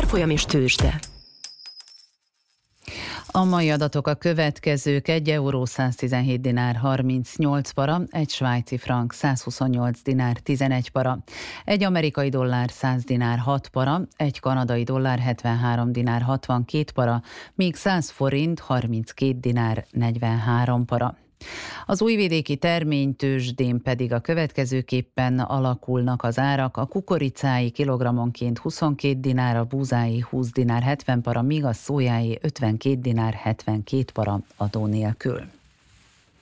Árfolyam és tőzsde. A mai adatok a következők: 1 euró 117 dinár 38 para, egy svájci frank 128 dinár 11 para, egy amerikai dollár 100 dinár 6 para, egy kanadai dollár 73 dinár 62 para, míg 100 forint 32 dinár 43 para. Az újvidéki terménytőzsdén pedig a következőképpen alakulnak az árak: a kukoricái kilogrammonként 22 dinár, a búzái 20 dinár 70 para, míg a szójái 52 dinár 72 para adó nélkül.